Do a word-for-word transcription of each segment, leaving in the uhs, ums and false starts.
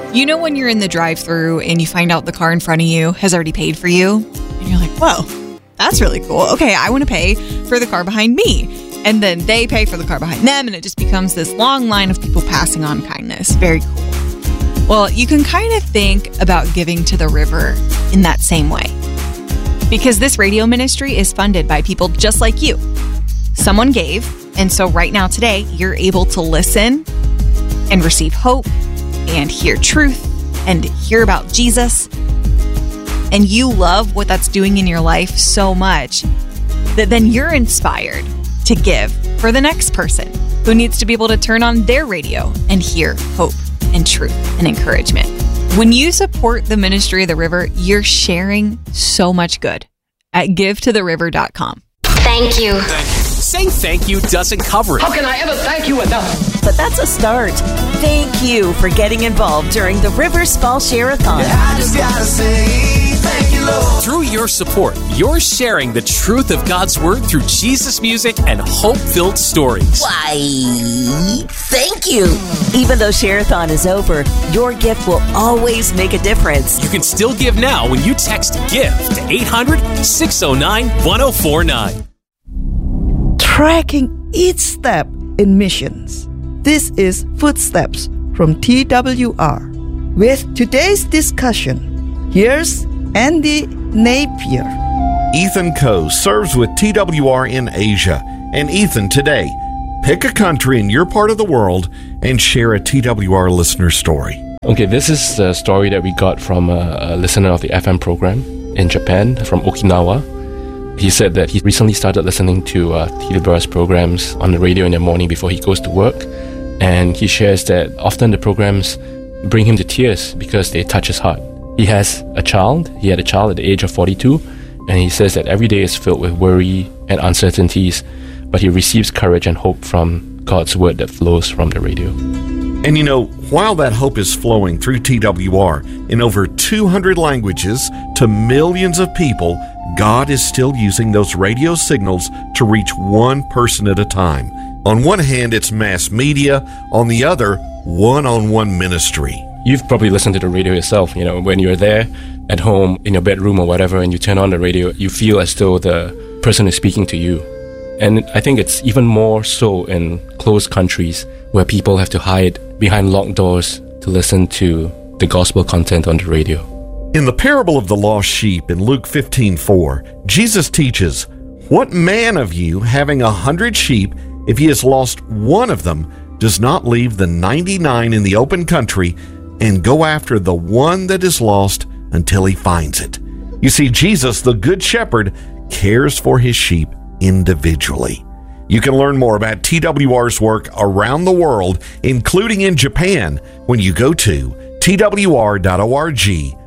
You know when you're in the drive-thru and you find out the car in front of you has already paid for you? And you're like, whoa, that's really cool. Okay, I want to pay for the car behind me. And then they pay for the car behind them, and it just becomes this long line of people passing on kindness. Very cool. Well, you can kind of think about giving to the river in that same way. Because this radio ministry is funded by people just like you. Someone gave, and so right now today, you're able to listen and receive hope and hear truth and hear about Jesus. And you love what that's doing in your life so much that then you're inspired to give for the next person who needs to be able to turn on their radio and hear hope and truth and encouragement. When you support the ministry of the river, you're sharing so much good at give to the river dot com. Thank you. Thank you. Saying thank you doesn't cover it. How can I ever thank you enough? But that's a start. Thank you for getting involved during the Rivers Fall Share-a-thon. Yeah, I just gotta say thank you, Lord. Through your support, you're sharing the truth of God's Word through Jesus music and hope-filled stories. Why, thank you. Even though Share-a-thon is over, your gift will always make a difference. You can still give now when you text GIVE to eight hundred, six oh nine, one oh four nine. Tracking each step in missions. This is Footsteps from T W R. With today's discussion, here's Andy Napier. Ethan Coe serves with T W R in Asia. And Ethan, today, pick a country in your part of the world and share a T W R listener story. Okay, this is a story that we got from a, a listener of the F M program in Japan, from Okinawa. He said that he recently started listening to uh, T W R's programs on the radio in the morning before he goes to work. And he shares that often the programs bring him to tears because they touch his heart. He has a child. He had a child at the age of forty-two. And he says that every day is filled with worry and uncertainties. But he receives courage and hope from God's word that flows from the radio. And you know, while that hope is flowing through T W R in over two hundred languages to millions of people, God is still using those radio signals to reach one person at a time. On one hand, it's mass media. On the other, one-on-one ministry. You've probably listened to the radio yourself. You know, when you're there at home, in your bedroom or whatever, and you turn on the radio, you feel as though the person is speaking to you. And I think it's even more so in closed countries where people have to hide behind locked doors to listen to the gospel content on the radio. In the parable of the lost sheep in Luke fifteen four, Jesus teaches, "What man of you, having a hundred sheep, if he has lost one of them, does not leave the ninety-nine in the open country and go after the one that is lost until he finds it?" You see, Jesus, the Good Shepherd, cares for his sheep individually. You can learn more about T W R's work around the world, including in Japan, when you go to T W R dot org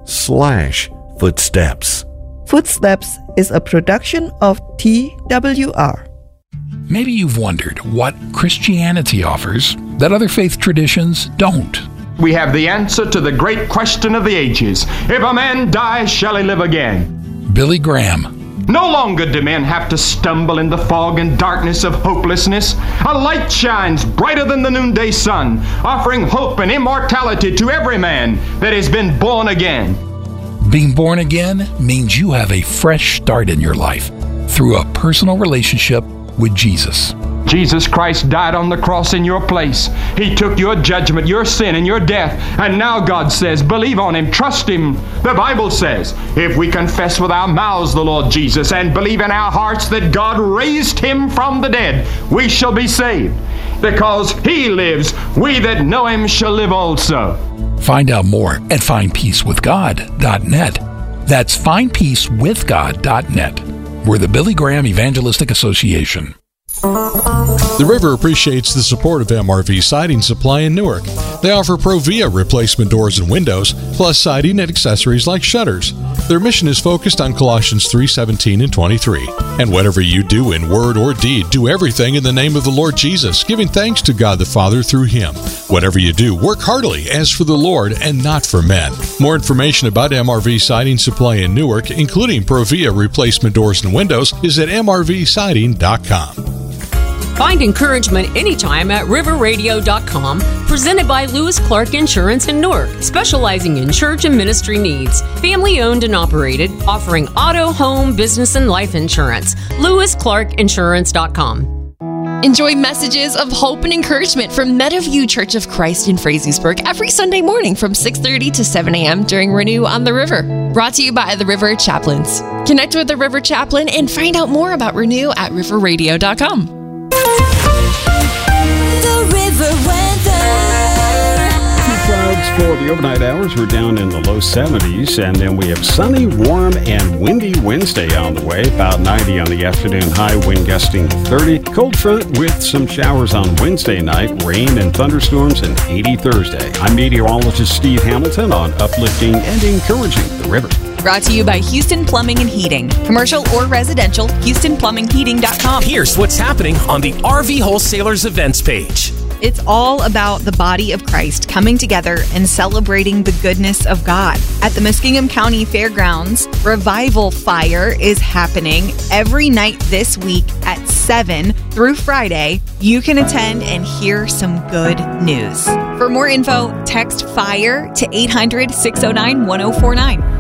slash footsteps. Footsteps is a production of T W R. Maybe you've wondered what Christianity offers that other faith traditions don't. We have the answer to the great question of the ages. If a man dies, shall he live again? Billy Graham. No longer do men have to stumble in the fog and darkness of hopelessness. A light shines brighter than the noonday sun, offering hope and immortality to every man that has been born again. Being born again means you have a fresh start in your life through a personal relationship with Jesus. Jesus Christ died on the cross in your place. He took your judgment, your sin, and your death. And now God says, believe on Him, trust Him. The Bible says, if we confess with our mouths the Lord Jesus and believe in our hearts that God raised Him from the dead, we shall be saved. Because He lives, we that know Him shall live also. Find out more at find peace with god dot net. That's find peace with god dot net. We're the Billy Graham Evangelistic Association. The River appreciates the support of M R V Siding Supply in Newark. They offer Provia replacement doors and windows, plus siding and accessories like shutters. Their mission is focused on Colossians three seventeen and twenty-three. And whatever you do in word or deed, do everything in the name of the Lord Jesus, giving thanks to God the Father through Him. Whatever you do, work heartily as for the Lord and not for men. More information about M R V Siding Supply in Newark, including Provia replacement doors and windows, is at M R V siding dot com. Find encouragement anytime at river radio dot com, presented by Lewis Clark Insurance in Newark, specializing in church and ministry needs. Family owned and operated, offering auto, home, business, and life insurance. lewis clark insurance dot com. Enjoy messages of hope and encouragement from Meadowview Church of Christ in Frazeysburg every Sunday morning from six thirty to seven a.m. during Renew on the River. Brought to you by the River Chaplains. Connect with the River Chaplain and find out more about Renew at river radio dot com. The River weather. Clouds for the overnight hours. We're down in the low seventies, and then we have sunny, warm, and windy Wednesday on the way. About ninety on the afternoon high, wind gusting to thirty. Cold front with some showers on Wednesday night, rain and thunderstorms, and eighty Thursday. I'm meteorologist Steve Hamilton on Uplifting and Encouraging the River. Brought to you by Houston Plumbing and Heating. Commercial or residential, houston plumbing heating dot com. Here's what's happening on the R V Wholesalers events page. It's all about the body of Christ coming together and celebrating the goodness of God. At the Muskingum County Fairgrounds, Revival Fire is happening every night this week at seven through Friday. You can attend and hear some good news. For more info, text FIRE to eight hundred, six oh nine, one oh four nine.